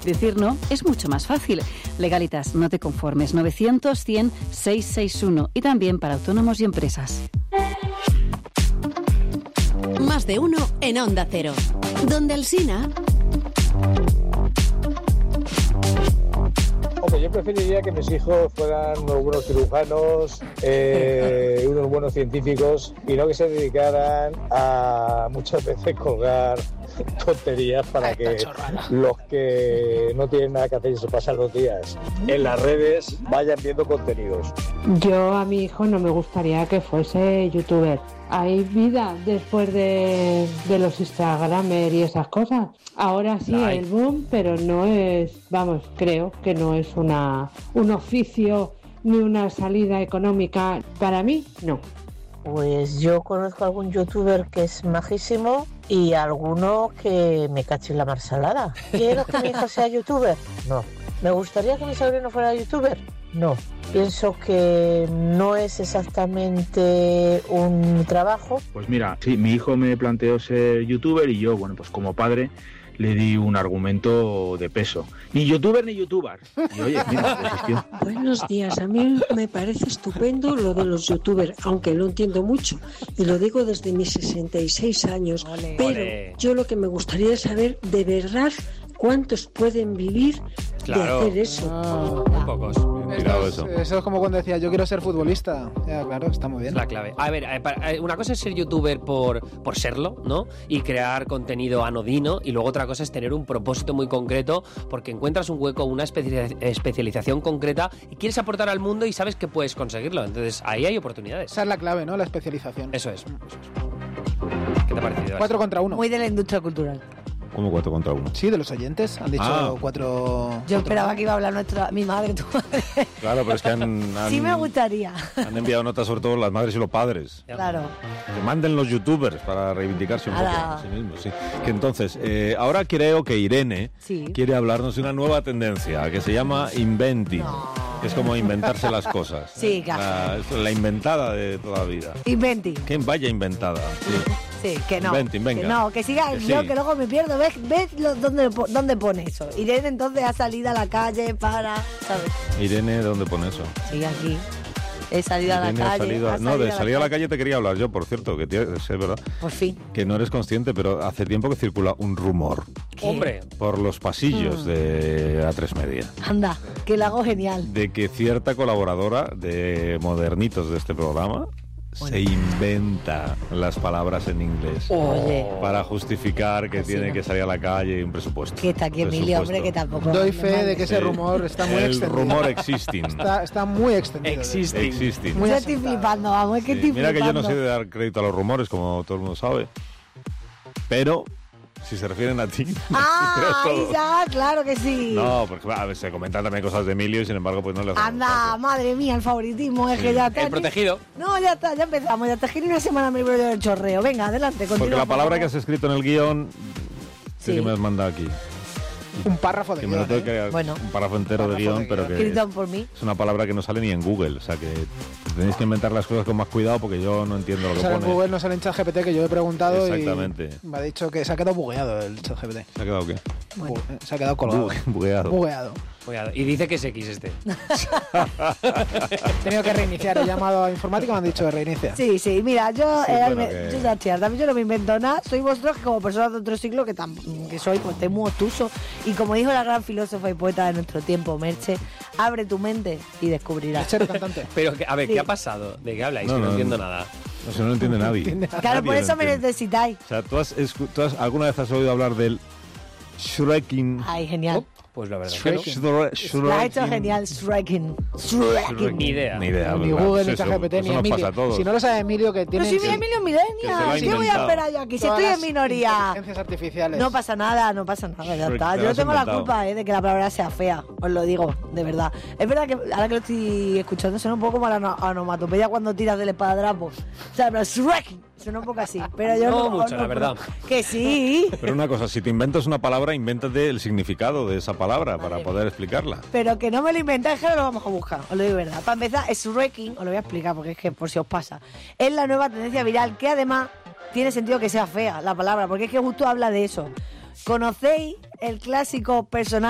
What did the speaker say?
Decir no es mucho más fácil. Legalitas, no te conformes. 900-100-661 y también para autónomos y empresas. Más de uno en Onda Cero. Donde Alsina. Hombre, yo preferiría que mis hijos fueran unos buenos cirujanos, unos buenos científicos y no que se dedicaran a muchas veces colgar tonterías para que los que no tienen nada que hacer y se pasan los días en las redes vayan viendo contenidos. Yo a mi hijo no me gustaría que fuese youtuber. Hay vida después de los Instagramers y esas cosas. Ahora sí, el boom, pero no es, vamos, creo que no es un oficio ni una salida económica. Para mí, no. Pues yo conozco a algún youtuber que es majísimo y alguno que me cache en la marsalada. ¿Quiero que mi hijo sea youtuber? No. ¿Me gustaría que mi sobrino fuera youtuber? No. Pienso que no es exactamente un trabajo. Pues mira, sí, mi hijo me planteó ser youtuber y yo, bueno, pues como padre le di un argumento de peso. Ni youtuber ni youtuber. Y oye, mira, desistió. Buenos días, a mí me parece estupendo lo de los youtubers, aunque lo entiendo mucho, y lo digo desde mis 66 años, pero yo lo que me gustaría es saber de verdad cuántos pueden vivir de hacer eso. Muy pocos. Eso es como cuando decía, yo quiero ser futbolista. Ya, claro, está muy bien. Es la clave. A ver, una cosa es ser youtuber por serlo, ¿no? Y crear contenido anodino, y luego otra cosa es tener un propósito muy concreto porque encuentras un hueco, una especialización concreta y quieres aportar al mundo y sabes que puedes conseguirlo. Entonces, ahí hay oportunidades. Esa es la clave, ¿no? La especialización. Eso es. ¿Qué te ha parecido? 4 contra 1. Muy de la industria cultural. ¿Cómo 4 contra 1? Sí, de los oyentes. Han dicho 4... Yo esperaba que iba a hablar mi madre, tu madre. Claro, pero es que han sí me gustaría. Han enviado notas sobre todo las madres y los padres. Claro. Que manden los youtubers para reivindicarse un poco a sí mismos. Sí. Que entonces, ahora creo que Irene quiere hablarnos de una nueva tendencia que se llama inventing. Que es como inventarse las cosas. Sí, claro. La inventada de toda la vida. Inventing. Que vaya inventada. Sí. Sí, que no. Inventing, venga. Que no, que siga el yo, que luego me pierdo. ¿Ves dónde pone eso? Irene entonces ha salido a la calle para, ¿sabes? Irene, ¿dónde pone eso? Sí, aquí. He salido Irene a la calle. De salir a la calle te quería hablar yo, por cierto, que es verdad. Por fin. Que no eres consciente, pero hace tiempo que circula un rumor. ¿Qué? Hombre. Por los pasillos de A3 Media. Anda, que lo hago genial. De que cierta colaboradora de Modernitos de este programa se inventa las palabras en inglés. Oye. Para justificar que tiene que salir a la calle y un presupuesto. Que está aquí Emilio, hombre, que tampoco... Doy fe de que ese rumor está muy extendido. El rumor existing. Está muy extendido. Existing. Yo estoy flipando, vamos, es que estoy flipando. Mira que yo no sé de dar crédito a los rumores, como todo el mundo sabe. Pero... si se refieren a ti. Ya, claro que sí. No, porque a ver, se comentan también cosas de Emilio y sin embargo pues no le hacemos Anda, caso. madre mía, el favoritismo es que ya está. El protegido. No, ya está, ya empezamos. Ya te una semana me libro del chorreo. Venga, adelante, continúa. Porque la palabra que has escrito en el guión, sí, que me has mandado aquí. Un párrafo de guión. Bueno, un párrafo entero de guión, pero que escrito por mí. Es una palabra que no sale ni en Google, o sea que tenéis que inventar las cosas con más cuidado porque yo no entiendo lo que pone. En Google no sale en ChatGPT, que yo he preguntado. Exactamente. Y me ha dicho que se ha quedado bugueado el ChatGPT. ¿Se ha quedado qué? Bueno. Se ha quedado colgado. Bugueado. Y dice que es X este. He tenido que reiniciar, he llamado a informática y me han dicho que reinicia. Sí, mira, yo ya estoy harta, yo no me invento nada, soy vosotros que como personas de otro siglo que soy, pues estoy muy obtuso. Y como dijo la gran filósofa y poeta de nuestro tiempo, Merche, abre tu mente y descubrirás. Cantante. Pero, a ver, ¿qué ha pasado? ¿De qué habláis? No entiendo nada. No, eso no lo entiende nadie. Claro, por eso me necesitáis. O sea, ¿tú alguna vez has oído hablar del Shreking? Ay, genial. Pues la verdad lo ha hecho genial, Shreking. Ni idea. Ni Google, ni ChatGPT, ni Emilio. Si no lo sabe Emilio, que tiene... No, si Emilio Milenia. ¿Qué voy a esperar yo aquí? Si estoy en minoría. Inteligencias artificiales. No pasa nada, ya está. Yo no tengo la culpa de que la palabra sea fea. Os lo digo, de verdad. Es verdad que ahora que lo estoy escuchando suena un poco como la onomatopeya cuando tiras del espadadrapo. O sea, pero Shreking. Suena un poco así, pero yo no mucho, la verdad. Que sí. Pero una cosa, si te inventas una palabra, invéntate el significado de esa palabra para poder explicarla. Pero que no me lo inventáis, que no lo vamos a buscar, os lo digo verdad. Para empezar, Shreking, os lo voy a explicar porque es que por si os pasa, es la nueva tendencia viral que además tiene sentido que sea fea la palabra, porque es que justo habla de eso. ¿Conocéis el clásico personaje